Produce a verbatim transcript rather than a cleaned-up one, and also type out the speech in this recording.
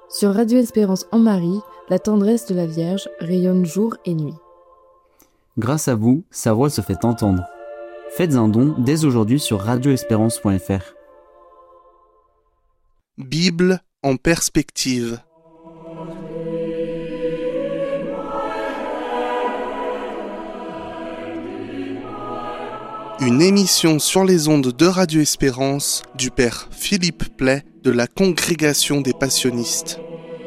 Sur Radio Espérance en Marie, la tendresse de la Vierge rayonne jour et nuit. Grâce à vous, sa voix se fait entendre. Faites un don dès aujourd'hui sur radio espérance point f r. Bible en perspective. Une émission sur les ondes de Radio Espérance du père Philippe Play de la Congrégation des Passionnistes.